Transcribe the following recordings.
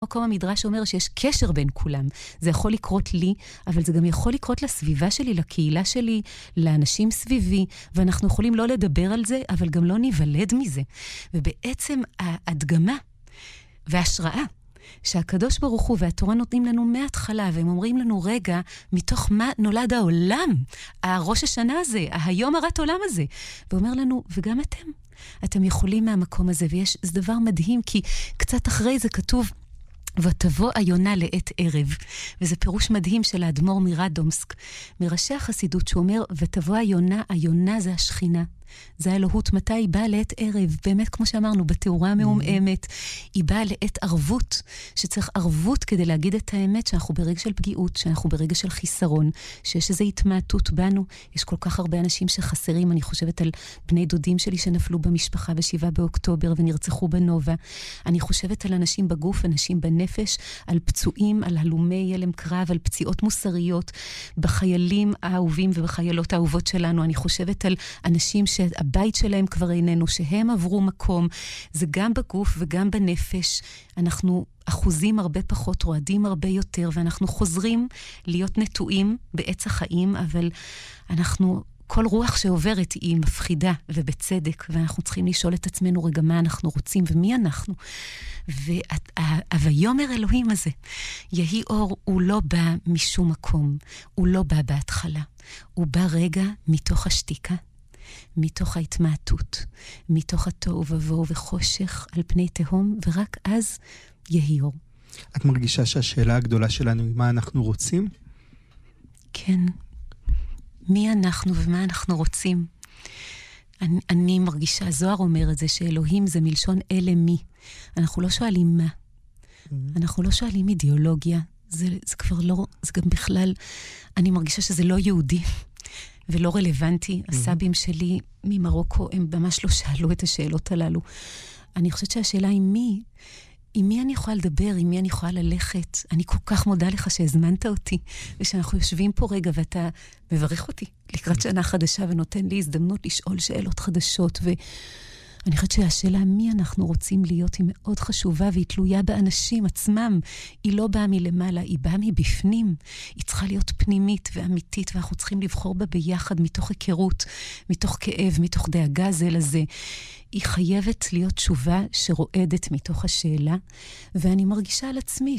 מקום המדרש אומר שיש קשר בין כולם. זה יכול לקרות לי, אבל זה גם יכול לקרות לסביבה שלי, לקהילה שלי, לאנשים סביבי, ואנחנו יכולים לא לדבר על זה, אבל גם לא ניוולד מזה. ובעצם ההדגמה וההשראה שהקדוש ברוך הוא והתורה נותנים לנו מההתחלה, והם אומרים לנו, רגע, מתוך מה נולד העולם, הראש השנה הזה, היום הרת עולם הזה, ואומר לנו, וגם אתם יכולים מהמקום הזה, זה דבר מדהים, כי קצת אחרי זה כתוב, ותבוא היונה לעת ערב, וזה פירוש מדהים של האדמו"ר מרדומסק, מראשי החסידות שאומר, ותבוא היונה זה השכינה, זה האלוהות, מתי היא באה לעת ערב, באמת כמו שאמרנו, בתאורה המעומעמת, היא באה לעת ערבות, שצריך ערבות כדי להגיד את האמת, שאנחנו ברגע של פגיעות, שאנחנו ברגע של חיסרון, שיש איזו התמעטות בנו, יש כל כך הרבה אנשים שחסרים, אני חושבת על בני דודים שלי שנפלו במשפחה ב7 באוקטובר ונרצחו בנובה, אני חושבת על אנשים בגוף, אנשים בנפש, על פצועים, על הלומי ילם קרב, על פציעות מוסריות, בחיילים האהובים ובחיילות האהובות שלנו, אני חושבת על אנשים שהבית שלהם כבר איננו, שהם עברו מקום, זה גם בגוף וגם בנפש, אנחנו אחוזים הרבה פחות, רועדים הרבה יותר, ואנחנו חוזרים להיות נטועים בעץ החיים, אבל כל רוח שעוברת היא מפחידה ובצדק, ואנחנו צריכים לשאול את עצמנו רגע מה אנחנו רוצים ומי אנחנו. ויאמר אלוהים הזה, יהי אור, הוא לא בא משום מקום, הוא לא בא בהתחלה, הוא בא רגע מתוך השתיקה, מתוך ההתמעטות, מתוך התוהו ובוהו וחושך על פני תהום, ורק אז יהי אור. את מרגישה שהשאלה הגדולה שלנו היא מה אנחנו רוצים? כן. מי אנחנו ומה אנחנו רוצים? אני מרגישה, הזוהר אומר את זה, שאלוהים זה מלשון אלה מי. אנחנו לא שואלים מה. אנחנו לא שואלים אידיאולוגיה. זה כבר לא, זה גם בכלל, אני מרגישה שזה לא יהודי. ולא רלוונטי. הסבים שלי ממרוקו, הם ממש לא שאלו את השאלות הללו. אני חושבת שהשאלה היא מי? עם מי אני יכולה לדבר? עם מי אני יכולה ללכת? אני כל כך מודה לך שהזמנת אותי, ושאנחנו יושבים פה רגע, ואתה מברך אותי לקראת שנה חדשה, ונותן לי הזדמנות לשאול שאלות חדשות, אני חושבת שהשאלה מי אנחנו רוצים להיות היא מאוד חשובה, והיא תלויה באנשים עצמם. היא לא באה מלמעלה, היא באה מבפנים. היא צריכה להיות פנימית ואמיתית, ואנחנו צריכים לבחור בה ביחד, מתוך היכרות, מתוך כאב, מתוך דאגה זה לזה. היא חייבת להיות תשובה שרועדת מתוך השאלה, ואני מרגישה על עצמי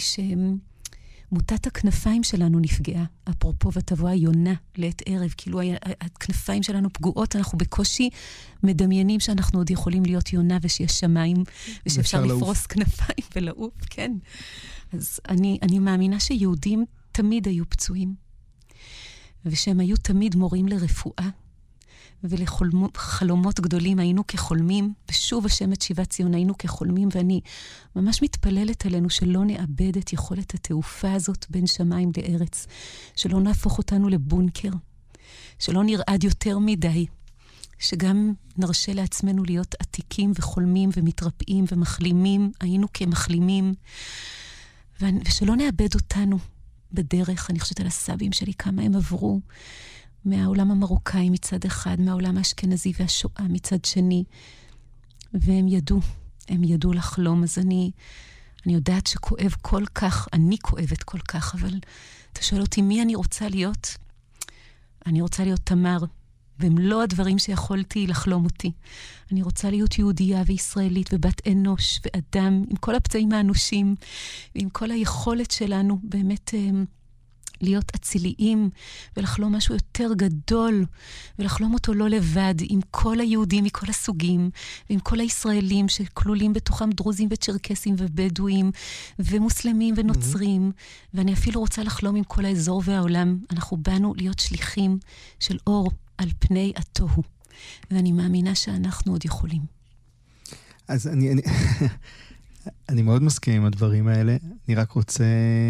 מוטת הכנפיים שלנו נפגעה, אפרופו ותבוא היונה לעת ערב, כאילו הכנפיים שלנו פגועות, אנחנו בקושי מדמיינים שאנחנו עוד יכולים להיות יונה ושיש שמיים, ושאפשר לפרוס כנפיים ולעוף, כן. אז אני מאמינה שיהודים תמיד היו פצועים, ושהם היו תמיד מורים לרפואה, ולחלומות גדולים היינו כחולמים, ושוב השם את שיבת ציון היינו כחולמים, ואני ממש מתפללת עלינו שלא נאבד את יכולת התעופה הזאת בין שמיים לארץ, שלא נהפוך אותנו לבונקר, שלא נרעד יותר מדי, שגם נרשה לעצמנו להיות עתיקים וחולמים ומתרפאים ומחלימים, היינו כמחלימים, ושלא נאבד אותנו בדרך. אני חושבת על הסבים שלי, כמה הם עברו, מהעולם המרוקאי מצד אחד, מהעולם האשכנזי והשואה מצד שני, והם ידעו לחלום. אז אני יודעת שכואב כל כך, אני כואבת כל כך, אבל אתה שואל אותי מי אני רוצה להיות? אני רוצה להיות תמר, והם לא הדברים שיכולתי לחלום אותי. אני רוצה להיות יהודייה וישראלית ובת אנוש ואדם, עם כל הפצעים האנושים, ועם כל היכולת שלנו באמת להיות אציליים, ולחלום משהו יותר גדול, ולחלום אותו לא לבד, עם כל היהודים מכל הסוגים, ועם כל הישראלים שכלולים בתוכם דרוזים וצ'רקסים ובדואים, ומוסלמים ונוצרים, ואני אפילו רוצה לחלום עם כל האזור והעולם. אנחנו באנו להיות שליחים של אור על פני התוהו, ואני מאמינה שאנחנו עוד יכולים. אז אני מאוד מסכים עם הדברים האלה. אני רק רוצה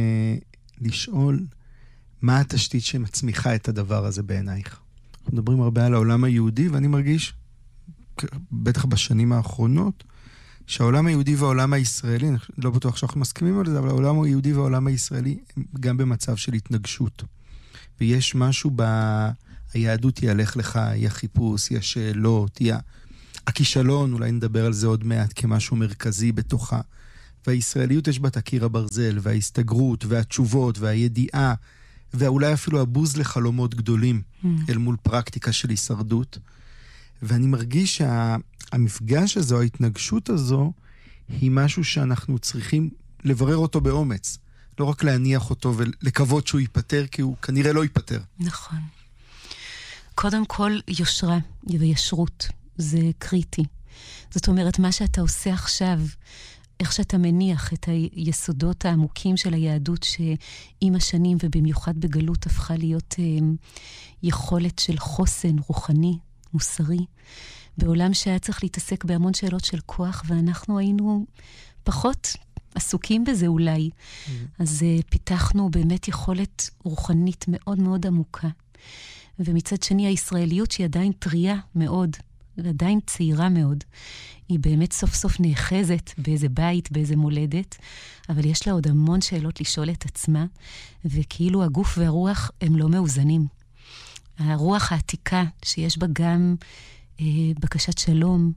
לשאול, מה התשתית שמצמיחה את הדבר הזה בעינייך? אנחנו מדברים הרבה על העולם היהודי, ואני מרגיש, בטח בשנים האחרונות, שהעולם היהודי והעולם הישראלי, אני לא בטוח שאנחנו מסכימים על זה, אבל העולם היהודי והעולם הישראלי הם גם במצב של התנגשות. ויש משהו היהדות ילך לך, היא החיפוש, היא השאלות, היא הכישלון, אולי נדבר על זה עוד מעט כמשהו מרכזי בתוכה. והישראליות יש בה את הקיר הברזל, וההסתגרות, והתשובות, והידיעה, ואולי אפילו הבוז לחלומות גדולים, אל מול פרקטיקה של הישרדות. ואני מרגיש שהמפגש הזו, ההתנגשות הזו, היא משהו שאנחנו צריכים לברר אותו באומץ. לא רק להניח אותו ולקוות שהוא ייפטר, כי הוא כנראה לא ייפטר. נכון. קודם כל, יושרה וישרות, זה קריטי. זאת אומרת, מה שאתה עושה עכשיו, איך שאתה מניח את היסודות העמוקים של היהדות, שעם השנים ובמיוחד בגלות הפכה להיות יכולת של חוסן רוחני, מוסרי, בעולם שהיה צריך להתעסק בהמון שאלות של כוח, ואנחנו היינו פחות עסוקים בזה אולי. אז פיתחנו באמת יכולת רוחנית מאוד מאוד עמוקה. ומצד שני, הישראליות שהיא עדיין טריה מאוד, ועדיין צעירה מאוד, היא באמת סוף סוף נאחזת באיזה בית, באיזה מולדת, אבל יש לה עוד המון שאלות לשאול את עצמה, וכאילו הגוף והרוח הם לא מאוזנים. הרוח העתיקה, שיש בה גם בקשת שלום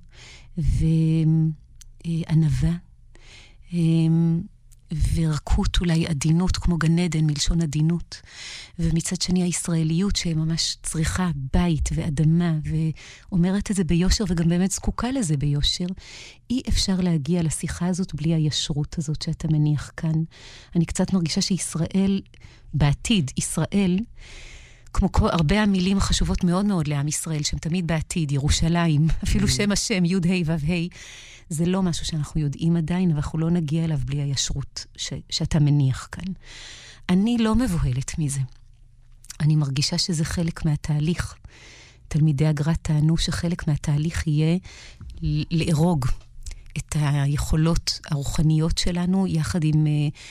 וענווה, ורקות, אולי עדינות, כמו גן עדן, מלשון עדינות. ומצד שני הישראליות שממש צריכה בית ואדמה, ואומרת את זה ביושר, וגם באמת זקוקה לזה ביושר, אי אפשר להגיע לשיחה הזאת בלי הישרות הזאת שאתה מניח כאן. אני קצת מרגישה שישראל, בעתיד, ישראל, כמו הרבה המילים החשובות מאוד מאוד לעם ישראל, שהם תמיד בעתיד, ירושלים, אפילו שם השם, י' ה' ו' ה', זה לא משהו שאנחנו יודעים עדיין, ואנחנו לא נגיע אליו בלי הישרות שאתה מניח כאן. אני לא מבוהלת מזה. אני מרגישה שזה חלק מהתהליך. תלמידי הגר"א טענו שחלק מהתהליך יהיה לארוג את היכולות הרוחניות שלנו, יחד עם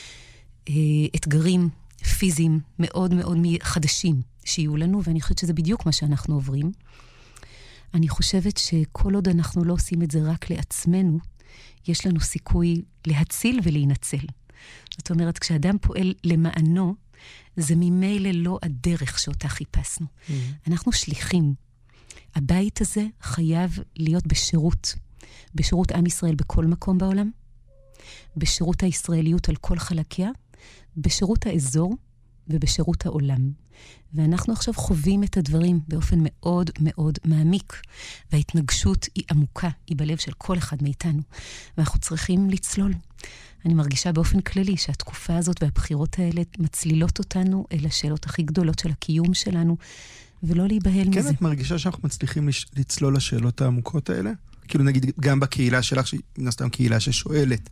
אתגרים פיזיים מאוד מאוד חדשים שיהיו לנו, ואני חושבת שזה בדיוק מה שאנחנו עוברים. אני חושבת שכל עוד אנחנו לא עושים את זה רק לעצמנו, יש לנו סיכוי להציל ולהינצל. זאת אומרת, כשאדם פועל למענו, זה ממילא לא הדרך שאותה חיפשנו. אנחנו שליחים. הבית הזה חייב להיות בשירות עם ישראל בכל מקום בעולם, בשירות הישראליות על כל חלקיה, בשירות האזור ובשירות העולם. ואנחנו עכשיו חווים את הדברים באופן מאוד מאוד מעמיק, וההתנגשות היא עמוקה, היא בלב של כל אחד מאיתנו, ואנחנו צריכים לצלול. אני מרגישה באופן כללי שהתקופה הזאת והבחירות האלה מצלילות אותנו אל השאלות הכי גדולות של הקיום שלנו, ולא להיבהל מזה. כן, את מרגישה שאנחנו מצליחים לצלול לשאלות העמוקות האלה? כאילו נגיד גם בקהילה שלך, שהיא נסתם קהילה ששואלת,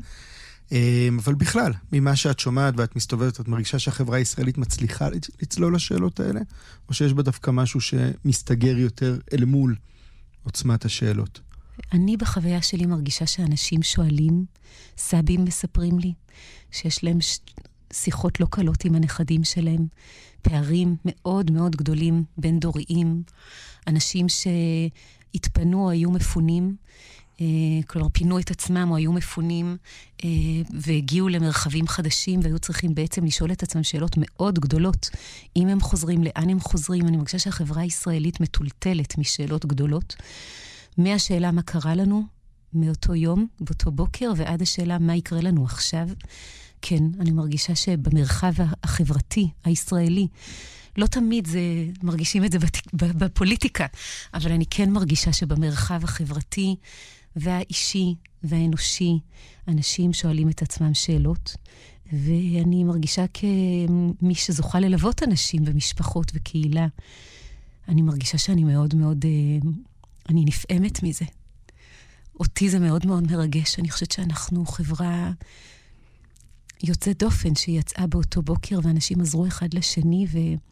אבל בכלל, ממה שאת שומעת ואת מסתובבת, את מרגישה שהחברה הישראלית מצליחה לצלול לשאלות האלה? או שיש בה דווקא משהו שמסתגר יותר אל מול עוצמת השאלות? אני בחוויה שלי מרגישה שאנשים שואלים, סבים מספרים לי, שיש להם שיחות לא קלות עם הנכדים שלהם, פערים מאוד מאוד גדולים בין דוריים, אנשים שהתפנו או היו מפונים, כלומר פינו את עצמם או היו מפונים והגיעו למרחבים חדשים והיו צריכים בעצם לשאול את עצמם שאלות מאוד גדולות. אם הם חוזרים, לאן הם חוזרים? אני מרגישה שהחברה הישראלית מטולטלת משאלות גדולות. מהשאלה מה קרה לנו מאותו יום, באותו בוקר, ועד השאלה מה יקרה לנו עכשיו. כן, אני מרגישה שבמרחב החברתי הישראלי, לא תמיד מרגישים את זה בפוליטיקה, אבל אני כן מרגישה שבמרחב החברתי והאישי והאנושי, אנשים שואלים את עצמם שאלות, ואני מרגישה כמי שזוכה ללוות אנשים ומשפחות וקהילה. אני מרגישה שאני מאוד מאוד, אני נפעמת מזה. אותי זה מאוד מאוד מרגש. אני חושבת שאנחנו חברה יוצאת דופן שיצאה באותו בוקר, ואנשים עזרו אחד לשני,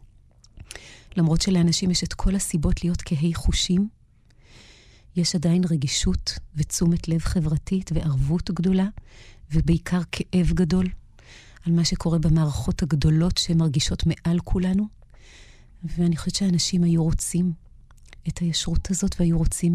ולמרות שלאנשים יש את כל הסיבות להיות כהי חושים, יש עדיין רגישות ותשומת לב חברתית וערבות גדולה, ובעיקר כאב גדול על מה שקורה במערכות הגדולות שמרגישות מעל כולנו. ואני חושבת שאנשים היו רוצים את הישרות הזאת, והיו רוצים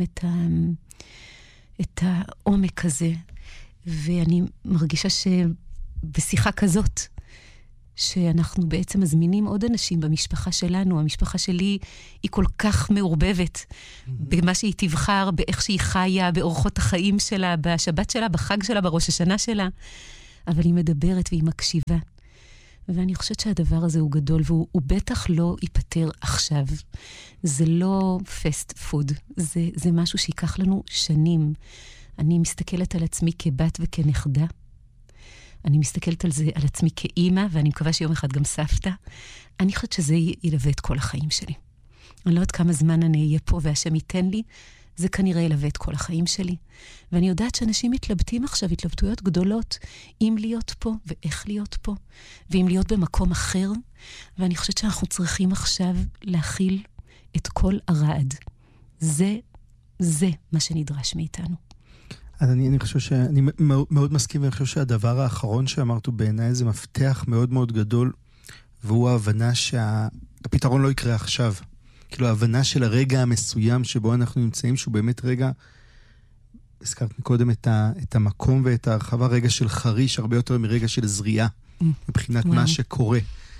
את העומק הזה. ואני מרגישה שבשיחה כזאת, שאנחנו בעצם מזמינים עוד אנשים במשפחה שלנו. המשפחה שלי היא כל כך מעורבבת במה שהיא תבחר, באיך שהיא חיה, באורחות החיים שלה, בשבת שלה, בחג שלה, בראש השנה שלה. אבל היא מדברת והיא מקשיבה. ואני חושבת שהדבר הזה הוא גדול, והוא בטח לא ייפטר עכשיו. זה לא פסט פוד, זה משהו שיקח לנו שנים. אני מסתכלת על עצמי כבת וכנכדה. אני מסתכלת על זה, על עצמי כאימא, ואני מקווה שיום אחד גם סבתא. אני חושבת שזה ילווה את כל החיים שלי. אני לא יודעת כמה זמן אני אהיה פה והשם ייתן לי, זה כנראה ילווה את כל החיים שלי. ואני יודעת שאנשים מתלבטים עכשיו, התלבטויות גדולות, אם להיות פה ואיך להיות פה, ואם להיות במקום אחר, ואני חושבת שאנחנו צריכים עכשיו להכיל את כל הרעד. זה מה שנדרש מאיתנו. אז אני חושב שאני מאוד מסכים, ואני חושב שהדבר האחרון שאמרת בעיניי זה מפתח מאוד מאוד גדול, והוא ההבנה שהפתרון לא יקרה עכשיו. כאילו ההבנה של הרגע המסוים שבו אנחנו נמצאים, שהוא באמת רגע, הזכרת מקודם את המקום ואת ההרחבה, רגע של חריש, הרבה יותר מרגע של זריעה, מבחינת מה שקורה.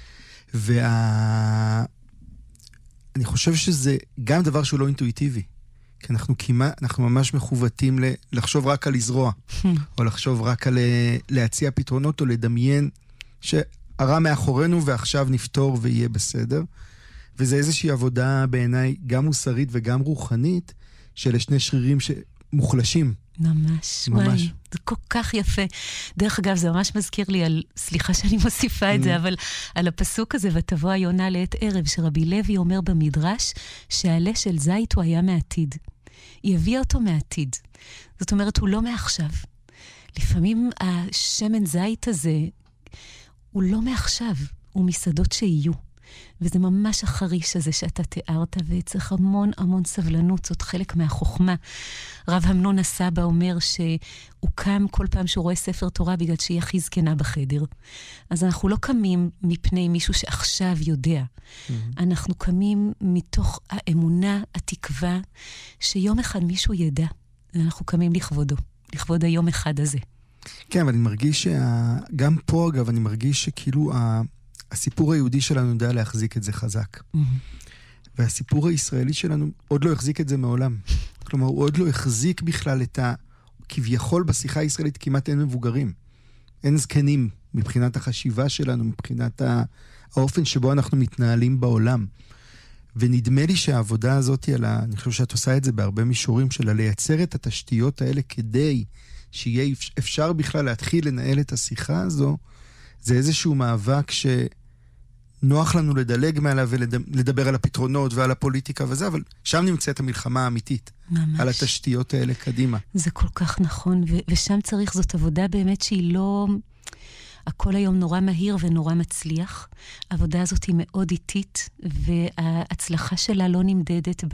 אני חושב שזה גם דבר שהוא לא אינטואיטיבי, כי אנחנו ממש מכוותים לחשוב רק על לזרוע, או לחשוב רק על להציע פתרונות, או לדמיין שהרע מאחורינו ועכשיו נפתור ויהיה בסדר. וזה איזושהי עבודה בעיניי גם מוסרית וגם רוחנית, של שני שרירים שמוחלשים. ממש. וואי, זה כל כך יפה. דרך אגב, זה ממש מזכיר לי על, סליחה שאני מוסיפה את זה, אבל על הפסוק הזה, ותבוא היונה לעת ערב, שרבי לוי אומר במדרש, שהעלה של זית הוא היה מעתיד. היא הביאה אותו מעתיד. זאת אומרת, הוא לא מעכשיו. לפעמים השמן זית הזה, הוא לא מעכשיו, הוא מסעדות שיהיו. וזה ממש החריש הזה שאתה תיארת, וצריך המון המון סבלנות, זאת חלק מהחוכמה. רב המנון הסבא אומר שהוא קם כל פעם שהוא רואה ספר תורה בגלל שהיא הכי זקנה בחדר. אז אנחנו לא קמים מפני מישהו שעכשיו יודע. אנחנו קמים מתוך האמונה, התקווה, שיום אחד מישהו ידע. ואנחנו קמים לכבודו, לכבוד היום אחד הזה. כן, אבל אני מרגיש גם פה, אגב, אני מרגיש שכאילו הסיפור היהודי שלנו יודע להחזיק את זה חזק. והסיפור הישראלי שלנו עוד לא החזיק את זה מעולם. כלומר, הוא עוד לא החזיק בכלל כביכול בשיחה הישראלית כמעט אין מבוגרים. אין זקנים מבחינת החשיבה שלנו, מבחינת האופן שבו אנחנו מתנהלים בעולם. ונדמה לי שהעבודה הזאת, אני חושב שאת עושה את זה בהרבה מישורים שלה, לייצר את התשתיות האלה כדי שיהיה אפשר בכלל להתחיל לנהל את השיחה הזו, זה איזשהו מאבק שנוח לנו לדלג מעליו ולדבר על הפתרונות ועל הפוליטיקה וזה, אבל שם נמצאת המלחמה האמיתית. ממש. על התשתיות האלה קדימה. זה כל כך נכון, ושם צריך, זאת עבודה באמת שהיא לא הכל היום נורא מהיר ונורא מצליח. העבודה הזאת היא מאוד איטית, וההצלחה שלה לא נמדדת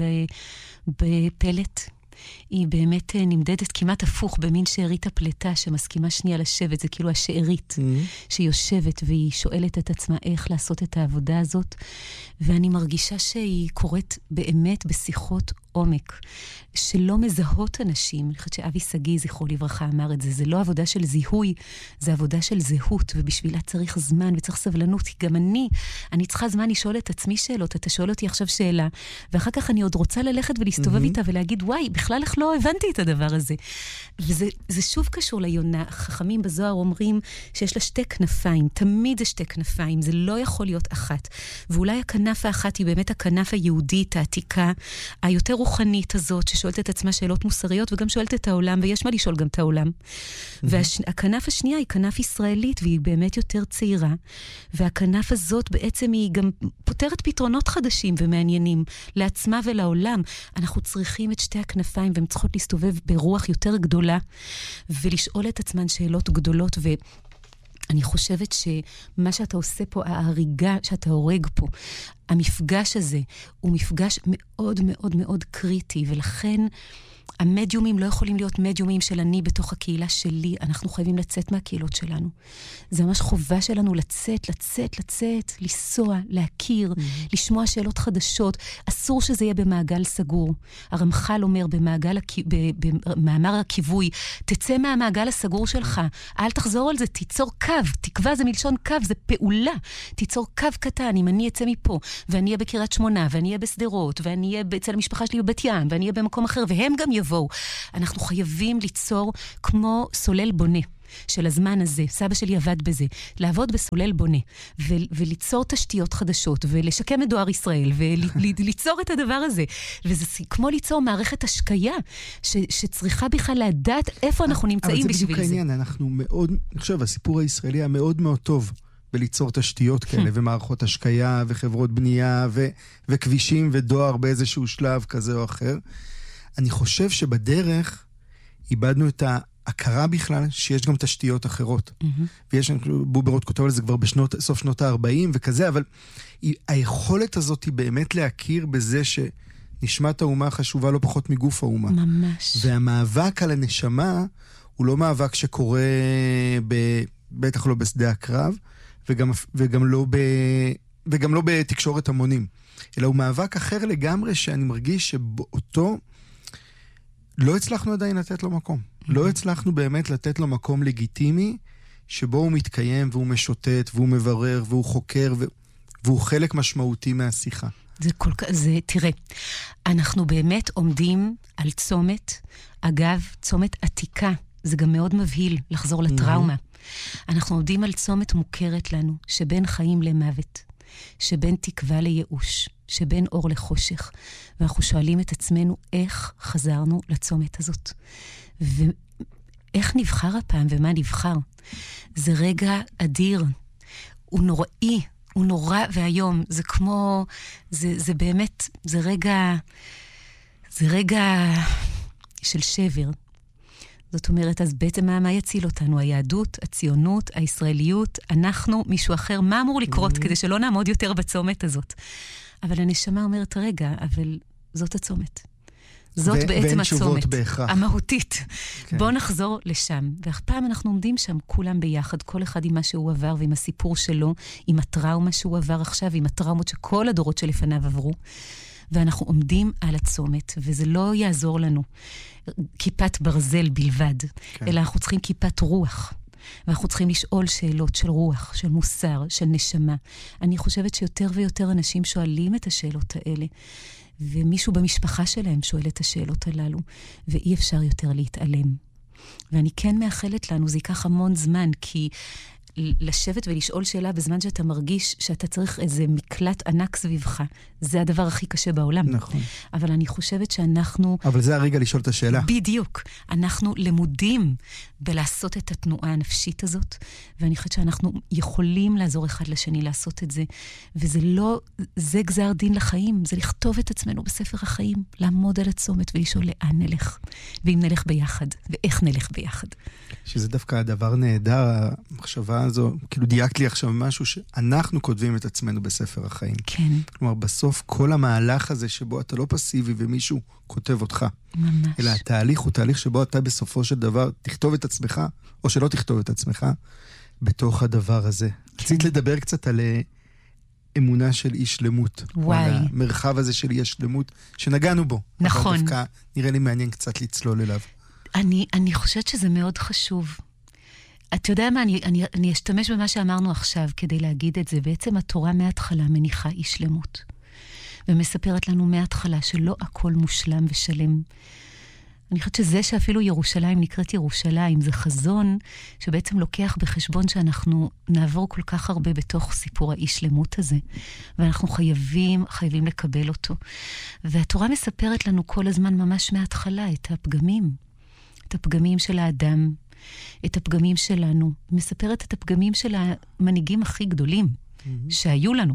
בפלט. היא באמת נמדדת כמעט הפוך במין שארית הפלטה שמסכימה שנייה לשבת. זה כאילו השארית שהיא יושבת והיא שואלת את עצמה איך לעשות את העבודה הזאת. ואני מרגישה שהיא קורית באמת בשיחות עומק, שלא מזהות אנשים. אני חושבת שאבי סגי, זכרו לברכה, אמר את זה. זה לא עבודה של זיהוי, זה עבודה של זהות, ובשבילה צריך זמן וצריך סבלנות. כי גם אני צריכה זמן לשאול את עצמי שאלות. אתה שואל אותי עכשיו שאלה, ואחר כך אני עוד רוצה ללכת ולהסתובב איתה ולהגיד, וואי, בכלל איך לא הבנתי את הדבר הזה. וזה שוב קשור ליונה. חכמים בזוהר אומרים שיש לה שתי כנפיים, תמיד זה שתי כנפיים, זה לא יכול להיות אחת. ואולי הכנף האחת היא באמת הכנף היהודית, העתיקה, היותר רוחנית הזאת, ששואלת את עצמה שאלות מוסריות, וגם שואלת את העולם, ויש מה לשאול גם את העולם. והכנף השנייה היא כנף ישראלית, והיא באמת יותר צעירה, והכנף הזאת בעצם היא גם פותרת פתרונות חדשים ומעניינים, לעצמה ולעולם. אנחנו צריכים את שתי הכנפיים, והן צריכות להסתובב ברוח יותר גדולה, ולשאול את עצמן שאלות גדולות, אני חושבת שמה שאתה עושה פה, ההריגה שאתה הורג פה, המפגש הזה הוא מפגש מאוד מאוד מאוד קריטי, ולכן המדיומים לא יכולים להיות מדיומים של אני בתוך הקהילה שלי, אנחנו חייבים לצאת מהקהילות שלנו. זה ממש חובה שלנו לצאת, לנסוע, להכיר, לשמוע שאלות חדשות. אסור שזה יהיה במעגל סגור. הרמח"ל אומר במאמר הכיווי, תצא מהמעגל הסגור שלך, אל תחזור על זה, תיצור קו, תקווה זה מלשון קו, זה פעולה. תיצור קו קטן, אם אני אצא מפה, ואני אהיה בקריית שמונה, ואני אהיה בסדרות, ואני אהיה אצל המשפחה שלי בבת ים, ואני אהיה במקום אחר, והם גם יבואו. אנחנו חייבים ליצור כמו סולל בונה. של הזמן הזה, סבא שלי עבד בזה, לעבוד בסולל בונה, וליצור תשתיות חדשות, ולשקם את דואר ישראל, וליצור את הדבר הזה. וזה כמו ליצור מערכת השקיה, שצריכה בכלל לדעת איפה אנחנו נמצאים בשביל זה. אבל זה בדיוק העניין, אנחנו מאוד, אני חושב, הסיפור הישראלי היה מאוד מאוד טוב, בליצור תשתיות כאלה, ומערכות השקיה, וחברות בנייה, וכבישים, ודואר באיזשהו שלב כזה או אחר. אני חושב שבדרך איבדנו את ההכרה בכלל שיש גם תשתיות אחרות. ויש, בוברוד כותב על זה כבר בסוף שנות ה-40 וכזה, אבל היכולת הזאת היא באמת להכיר בזה שנשמת האומה חשובה לא פחות מגוף האומה. ממש. והמאבק על הנשמה הוא לא מאבק שקורה בטח לא בשדה הקרב, וגם לא בתקשורת המונים. אלא הוא מאבק אחר לגמרי שאני מרגיש שבאותו לא הצלחנו עדיין לתת לו מקום. לא הצלחנו באמת לתת לו מקום לגיטימי, שבו הוא מתקיים והוא משוטט והוא מברר והוא חוקר והוא חלק משמעותי מהשיחה. תראה, אנחנו באמת עומדים על צומת, אגב, צומת עתיקה, זה גם מאוד מבהיל לחזור לטראומה. אנחנו עומדים על צומת מוכרת לנו, שבין חיים למוות, שבין תקווה לייאוש, שבין אור לחושך, ואנחנו שואלים את עצמנו איך חזרנו לצומת הזאת. ואיך נבחר הפעם ומה נבחר? זה רגע אדיר, הוא נוראי, הוא נורא והיום, זה כמו, זה באמת, זה רגע של שבר. זאת אומרת, אז בעצם מה יציל אותנו? היהדות, הציונות, הישראליות, אנחנו, מישהו אחר, מה אמור לקרות כדי שלא נעמוד יותר בצומת הזאת? אבל הנשמה אומרת, רגע, אבל זאת הצומת. זאת בעצם הצומת, המהותית. בוא נחזור לשם. והפעם אנחנו עומדים שם כולם ביחד, כל אחד עם מה שהוא עבר ועם הסיפור שלו, עם הטראומה שהוא עבר עכשיו, עם הטראומות שכל הדורות שלפניו עברו. ואנחנו עומדים על הצומת, וזה לא יעזור לנו כיפת ברזל בלבד, אלא אנחנו צריכים כיפת רוח. ואנחנו צריכים לשאול שאלות של רוח, של מוסר, של נשמה. אני חושבת שיותר ויותר אנשים שואלים את השאלות האלה, ומישהו במשפחה שלהם שואל את השאלות הללו, ואי אפשר יותר להתעלם. ואני כן מאחלת לנו, זה ייקח המון זמן, כי לשבת ולשאול שאלה בזמן שאתה מרגיש שאתה צריך איזה מקלט ענק סביבך, זה הדבר הכי קשה בעולם. נכון. אבל אני חושבת שאנחנו... אבל זה הרגע לשאול את השאלה. בדיוק. אנחנו למודים בלעשות את התנועה הנפשית הזאת, ואני חושבת שאנחנו יכולים לעזור אחד לשני לעשות את זה, וזה לא... זה גזר דין לחיים, זה לכתוב את עצמנו בספר החיים, לעמוד על הצומת ולשאול לאן נלך, ואם נלך ביחד, ואיך נלך ביחד. שזה דווקא הדבר נהדר, המחשבה הזו, כאילו דייקת לי עכשיו משהו שאנחנו כותבים את עצמנו בספר החיים. כן. כלומר, בסוף כל המהלך הזה שבו אתה לא פסיבי ומישהו כותב אותך. ממש. אלא התהליך הוא תהליך שבו אתה בסופו של דבר תכתוב את עצמך, או שלא תכתוב את עצמך, בתוך הדבר הזה. כן. רצית לדבר קצת על אמונה של אי שלמות. וואי. על המרחב הזה של אי שלמות, שנגענו בו. נכון. אבל דווקא נראה לי מעניין קצת לצלול אליו. אני חושבת שזה מאוד חשוב. אתה יודע מה, אני אשתמש במה שאמרנו עכשיו כדי להגיד את זה. בעצם התורה מההתחלה מניחה אי שלמות. ומספרת לנו מההתחלה שלא הכל מושלם ושלם. אני חושבת שזה שאפילו ירושלים נקראת ירושלים, זה חזון שבעצם לוקח בחשבון שאנחנו נעבור כל כך הרבה בתוך סיפור האי שלמות הזה. ואנחנו חייבים לקבל אותו. והתורה מספרת לנו כל הזמן ממש מההתחלה את הפגמים. את הפגמים של האדם, את הפגמים שלנו. היא מספרת את הפגמים של המנהיגים הכי גדולים שהיו לנו.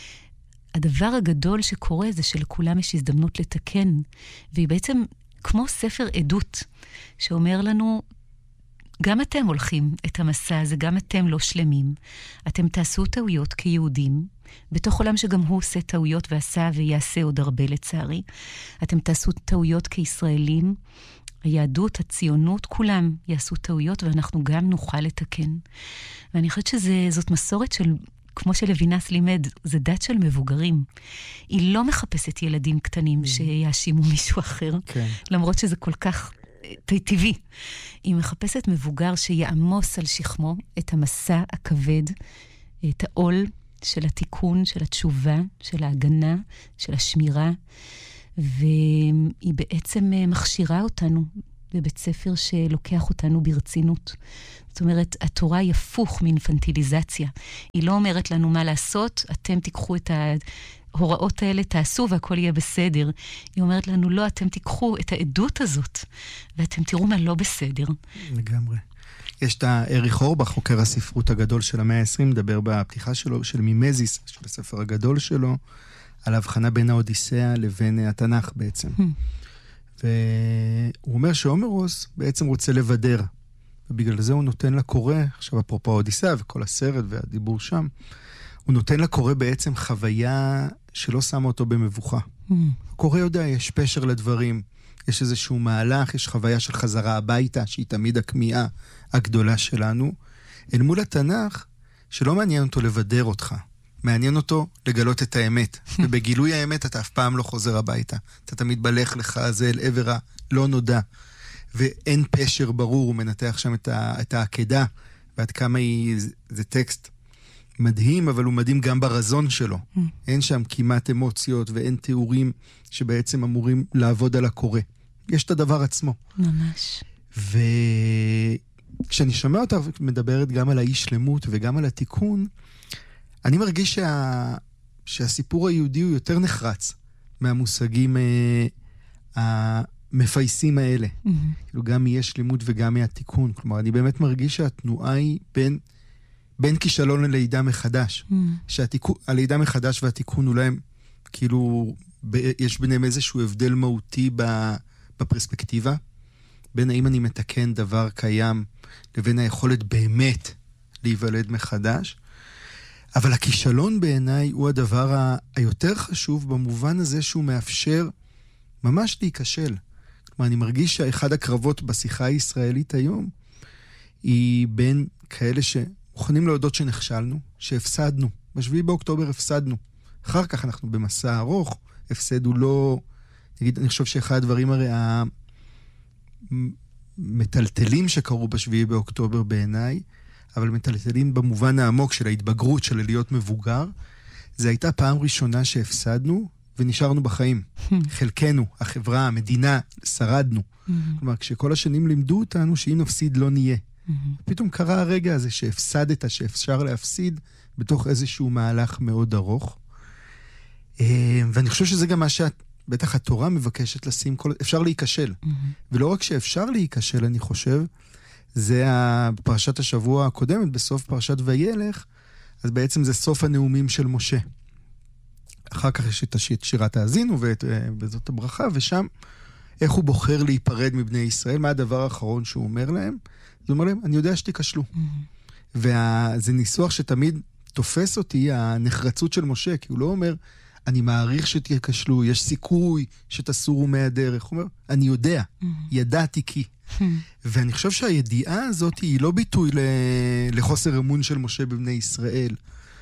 הדבר הגדול שקורה זה שלכולם יש הזדמנות לתקן, והיא בעצם כמו ספר עדות, שאומר לנו, גם אתם הולכים את המסע הזה, גם אתם לא שלמים. אתם תעשו טעויות כיהודים, בתוך עולם שגם הוא עושה טעויות ועשה ויעשה עוד הרבה לצערי. אתם תעשו טעויות כישראלים, היהדות, הציונות, כולם יעשו טעויות, ואנחנו גם נוכל לתקן. ואני חושבת שזאת מסורת של, כמו שלוינס לימד, זה דת של מבוגרים. היא לא מחפשת ילדים קטנים שיאשימו מישהו אחר, למרות שזה כל כך טבעי. היא מחפשת מבוגר שיעמוס על שכמו את המסע הכבד, את העול של התיקון, של התשובה, של ההגנה, של השמירה, והיא בעצם מכשירה אותנו בבית ספר שלוקח אותנו ברצינות. זאת אומרת, התורה היא הפוך מאינפנטיליזציה. היא לא אומרת לנו מה לעשות, אתם תיקחו את ההוראות האלה, תעשו והכל יהיה בסדר. היא אומרת לנו, לא, אתם תיקחו את העדות הזאת, ואתם תראו מה לא בסדר. לגמרי. יש את אריך אורבך, חוקר הספרות הגדול של המאה ה-20, מדבר בפתיחה שלו, של מימזיס, של הספר הגדול שלו, על ההבחנה בין האודיסאה לבין התנ"ך בעצם. והוא אומר שהומרוס בעצם רוצה לבדר, ובגלל זה הוא נותן לקורא, עכשיו אפרופו האודיסאה וכל הסרט והדיבור שם, הוא נותן לקורא בעצם חוויה שלא שמה אותו במבוכה. הקורא יודע, יש פשר לדברים, יש איזשהו מהלך, יש חוויה של חזרה הביתה, שהיא תמיד הכמיהה הגדולה שלנו, אל מול התנ"ך, שלא מעניין אותו לבדר אותך, מעניין אותו לגלות את האמת. ובגילוי האמת אתה אף פעם לא חוזר הביתה. אתה תמיד בלך לך זה אל עבר הלא נודע. ואין פשר ברור, הוא מנתח שם את העקדה, ועד כמה זה טקסט מדהים, אבל הוא מדהים גם ברזון שלו. אין שם כמעט אמוציות ואין תיאורים שבעצם אמורים לעבוד על הקורא. יש את הדבר עצמו. ממש. וכשאני שומע אותה מדברת גם על האי שלמות וגם על התיקון, אני מרגיש שהסיפור היהודי הוא יותר נחרץ מהמושגים המפייסים האלה. כאילו גם יש שלמות וגם מהתיקון. כלומר, אני באמת מרגיש שהתנועה היא בין כישלון ללידה מחדש. שהלידה מחדש והתיקון אולי הם, כאילו, יש ביניהם איזשהו הבדל מהותי בפרספקטיבה, בין האם אני מתקן דבר קיים, לבין היכולת באמת להיוולד מחדש. אבל הכישלון בעיניי הוא הדבר היותר חשוב במובן הזה שהוא מאפשר ממש להיכשל. כלומר, אני מרגיש שאחד הקרבות בשיחה הישראלית היום היא בין כאלה שמוכנים להודות שנכשלנו, שהפסדנו. ב7 באוקטובר הפסדנו. אחר כך אנחנו במסע ארוך, הפסד הוא לא... נגיד, אני חושב שאחד הדברים הרי המטלטלים שקרו ב7 באוקטובר בעיניי, אבל מטלטלים במובן העמוק של ההתבגרות, של להיות מבוגר, זה הייתה פעם ראשונה שהפסדנו ונשארנו בחיים. חלקנו, החברה, המדינה, שרדנו. כלומר, כשכל השנים לימדו אותנו שאם נפסיד לא נהיה. פתאום קרה הרגע הזה שהפסדת, שאפשר להפסיד בתוך איזשהו מהלך מאוד ארוך. ואני חושב שזה גם מה בטח התורה מבקשת לשים, אפשר להיכשל. ולא רק שאפשר להיכשל, אני חושב, זה פרשת השבוע הקודמת, בסוף פרשת וילך, אז בעצם זה סוף הנאומים של משה. אחר כך יש את שירת האזינו וזאת הברכה, ושם איך הוא בוחר להיפרד מבני ישראל, מה הדבר האחרון שהוא אומר להם? הוא אומר להם, אני יודע שתיכשלו. וזה ניסוח שתמיד תופס אותי, הנחרצות של משה, כי הוא לא אומר, אני מעריך שתיכשלו, יש סיכוי שתסורו מהדרך. הוא אומר, אני יודע, ידעתי כי. ואני חושב שהידיעה הזאת היא לא ביטוי לחוסר אמון של משה בבני ישראל,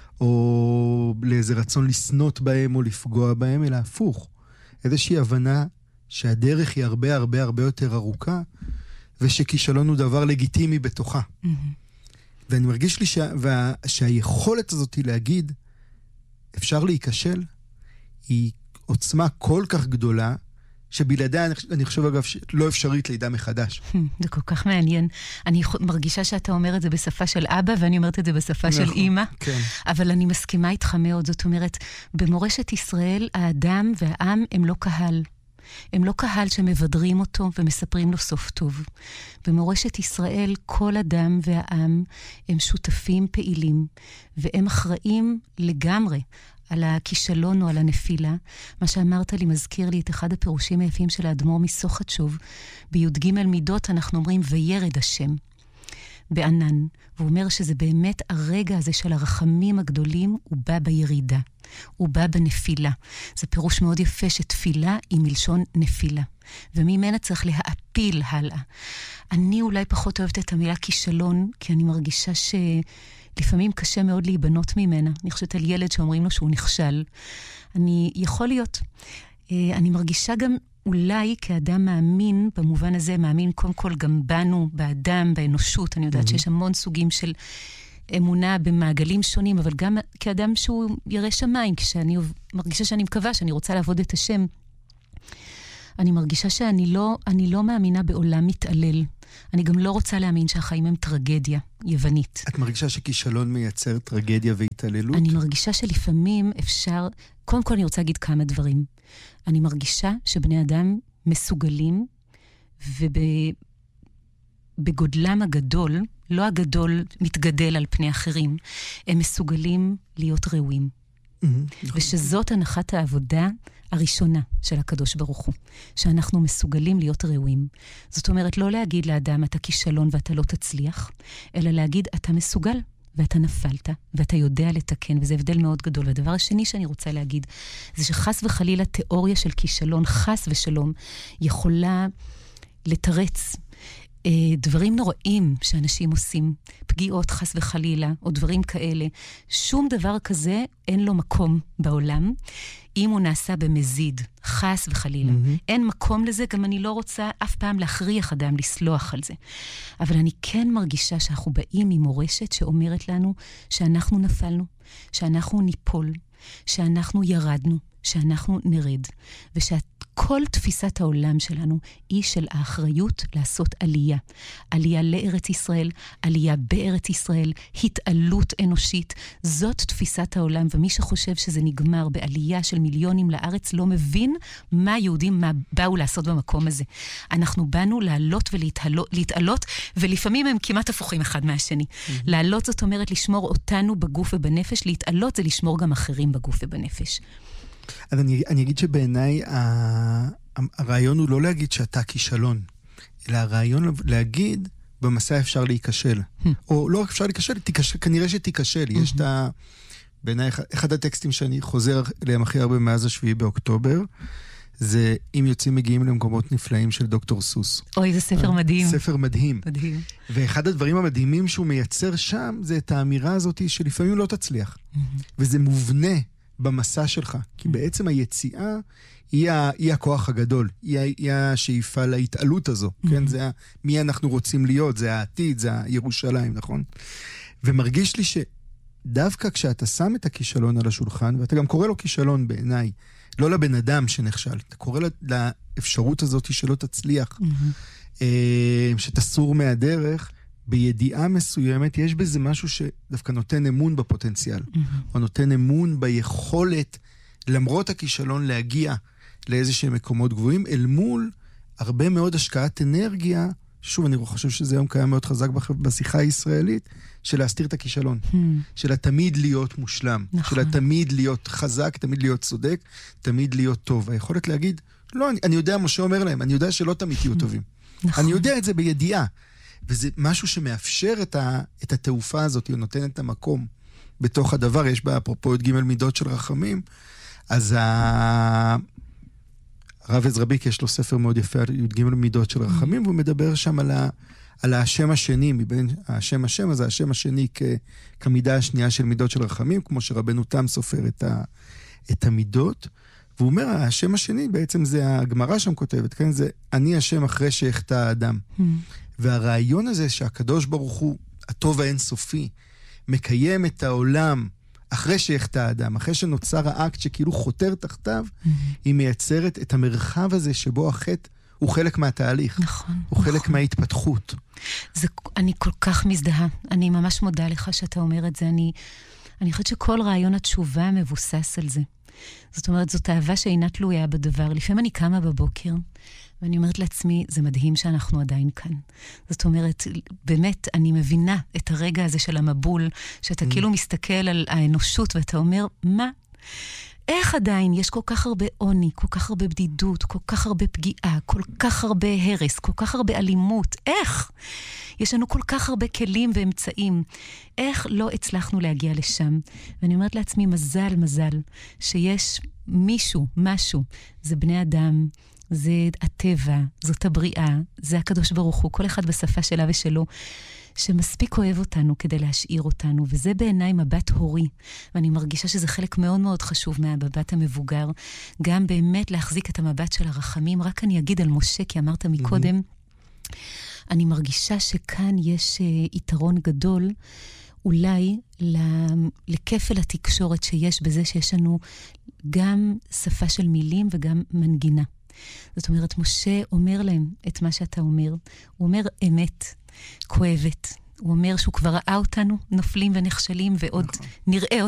או לאיזה רצון לסנות בהם או לפגוע בהם, אלא הפוך. איזושהי הבנה שהדרך היא הרבה הרבה הרבה יותר ארוכה, ושכישלון הוא דבר לגיטימי בתוכה. ואני מרגיש לי שהיכולת הזאת היא להגיד, אפשר להיכשל, היא עוצמה כל כך גדולה, שבלעדיה אני חושב אגב לא אפשרית לידה מחדש. זה כל כך מעניין. אני מרגישה שאתה אומר את זה בשפה של אבא, ואני אומרת את זה בשפה של אמא. כן. אבל אני מסכימה איתך מאוד. זאת אומרת, במורשת ישראל, האדם והעם הם לא קהל. הם לא קהל שמבדרים אותו ומספרים לו סוף טוב. במורשת ישראל, כל אדם והעם הם שותפים פעילים, והם אחראים לגמרי על הכישלון או על הנפילה. מה שאמרת לי מזכיר לי את אחד הפירושים היפים של האדמו"ר מסוחצ'וב. בי"ג מידות אנחנו אומרים וירד השם בענן. והוא אומר שזה באמת הרגע הזה של הרחמים הגדולים, הוא בא בירידה. הוא בא בנפילה. זה פירוש מאוד יפה שתפילה היא מלשון נפילה. וממנה צריך להאפיל הלאה. אני אולי פחות אוהבת את המילה כישלון, כי אני מרגישה לפעמים קשה מאוד להיבנות ממנה. אני חושבת על ילד שאומרים לו שהוא נכשל. יכול להיות. אני מרגישה גם אולי כאדם מאמין, במובן הזה מאמין קודם כל גם בנו, באדם, באנושות. אני יודעת שיש המון סוגים של אמונה במעגלים שונים, אבל גם כאדם שהוא ירא שמיים, כשאני מרגישה שאני מקווה, שאני רוצה לעבוד את השם. אני מרגישה שאני לא מאמינה בעולם מתעלל. אני גם לא רוצה להאמין שהחיים הם טרגדיה יוונית. את מרגישה שכישלון מייצר טרגדיה והתעללות? אני מרגישה שלפעמים אפשר... קודם כל אני רוצה להגיד כמה דברים. אני מרגישה שבני אדם מסוגלים, ובגודלם הגדול, לא הגדול מתגדל על פני אחרים, הם מסוגלים להיות ראויים. ושזאת הנחת העבודה הראשונה של הקדוש ברוך הוא, שאנחנו מסוגלים להיות ראויים. זאת אומרת, לא להגיד לאדם אתה כישלון ואתה לא תצליח, אלא להגיד אתה מסוגל ואתה נפלת ואתה יודע לתקן, וזה הבדל מאוד גדול. והדבר השני שאני רוצה להגיד, זה שחס וחלילה תיאוריה של כישלון, חס ושלום, יכולה לתרץ דברים נוראים שאנשים עושים, פגיעות חס וחלילה, או דברים כאלה. שום דבר כזה אין לו מקום בעולם, אם הוא נעשה במזיד, חס וחלילה. אין מקום לזה, גם אני לא רוצה אף פעם להכריח אדם לסלוח על זה. אבל אני כן מרגישה שאנחנו באים ממורשת שאומרת לנו שאנחנו נפלנו, שאנחנו ניפול, שאנחנו ירדנו, שאנחנו נרד, כל תפיסת העולם שלנו היא של האחריות לעשות עלייה. עלייה לארץ ישראל, עלייה בארץ ישראל, התעלות אנושית. זאת תפיסת העולם, ומי שחושב שזה נגמר בעלייה של מיליונים לארץ, לא מבין מה יהודים באו לעשות במקום הזה. אנחנו באנו לעלות ולהתעלות, ולפעמים הם כמעט הפוכים אחד מהשני. לעלות זאת אומרת לשמור אותנו בגוף ובנפש, להתעלות זה לשמור גם אחרים בגוף ובנפש. אז אני אגיד שבעיניי הרעיון הוא לא להגיד שאתה כישלון, אלא הרעיון להגיד במסע אפשר להיכשל. או לא רק אפשר להיכשל, כנראה שתיכשל. יש את בעיניי, אחד הטקסטים שאני חוזר אליהם הכי הרבה מאז השביעי באוקטובר, זה אם יוצאים מגיעים למקומות נפלאים של דוקטור סוס. אוי, זה ספר מדהים. ספר מדהים. מדהים. ואחד הדברים המדהימים שהוא מייצר שם, זה את האמירה הזאת שלפעמים לא תצליח. וזה מובנה במסע שלך, כי בעצם היציאה היא הכוח הגדול, היא השאיפה להתעלות הזו, כן? זה מי אנחנו רוצים להיות, זה העתיד, זה הירושלים, נכון? ומרגיש לי שדווקא כשאתה שם את הכישלון על השולחן, ואתה גם קורא לו כישלון בעיניי, לא לבן אדם שנכשל, אתה קורא לאפשרות הזאת שלא תצליח, שתסור מהדרך, בידיעה מסוימת, יש בזה משהו שדווקא נותן אמון בפוטנציאל, או נותן אמון ביכולת, למרות הכישלון, להגיע לאיזשהם מקומות גבוהים, אל מול הרבה מאוד השקעת אנרגיה, שוב, אני חושב שזה היום קיים מאוד חזק בשיחה הישראלית, של להסתיר את הכישלון, של תמיד להיות מושלם, של תמיד להיות חזק, תמיד להיות צודק, תמיד להיות טוב. היכולת להגיד, לא, אני יודע, משה אומר להם, אני יודע שלא תמיד תהיו טובים. אני יודע את זה בידיעה. וזה משהו שמאפשר את התעופה הזאת, הוא נותן את המקום בתוך הדבר. יש בה, אפרופו את ג' מידות של רחמים, אז הרב עזרא ביק יש לו ספר מאוד יפה על ג' מידות של רחמים, והוא מדבר שם על השם השני, מבין השם, אז השם השני כמידה השנייה של מידות של רחמים, כמו שרבנו תם סופר את המידות, והוא אומר, השם השני בעצם זה, הגמרא שם כותבת, כן? זה אני השם אחרי שהחטא האדם. והרעיון הזה שהקדוש ברוך הוא, הטוב האינסופי, מקיים את העולם אחרי שהחטא האדם, אחרי שנוצר האקט שכאילו חותר תחתיו, היא מייצרת את המרחב הזה שבו החטא הוא חלק מהתהליך. נכון. הוא חלק מההתפתחות. אני כל כך מזדהה. אני ממש מודה לך שאתה אומר את זה. אני חושבת שכל רעיון התשובה מבוסס על זה. זאת אומרת, זאת אהבה שאינה תלויה בדבר. לפעמים אני קמה בבוקר, ואני אומרת לעצמי, זה מדהים שאנחנו עדיין כאן. זאת אומרת, באמת, אני מבינה את הרגע הזה של המבול, שאתה כאילו מסתכל על האנושות, ואתה אומר, מה? איך עדיין יש כל כך הרבה עוני, כל כך הרבה בדידות, כל כך הרבה פגיעה, כל כך הרבה הרס, כל כך הרבה אלימות? איך? יש לנו כל כך הרבה כלים ואמצעים. איך לא הצלחנו להגיע לשם? ואני אומרת לעצמי, מזל, שיש מישהו, משהו, זה בני אדם, זה הטבע, זאת הבריאה, זה הקדוש ברוך הוא, כל אחד בשפה שלה ושלו, שמספיק אוהב אותנו כדי להשאיר אותנו, וזה בעיניי מבט הורי, ואני מרגישה שזה חלק מאוד מאוד חשוב מהמבט המבוגר, גם באמת להחזיק את המבט של הרחמים. רק אני אגיד על משה, כי אמרת מקודם, אני מרגישה שכאן יש יתרון גדול, אולי לכפל התקשורת שיש בזה שיש לנו גם שפה של מילים וגם מנגינה. זאת אומרת, משה אומר להם את מה שאתה אומר. הוא אומר אמת, כואבת. הוא אומר שהוא כבר ראה אותנו נופלים ונכשלים, ועוד נראה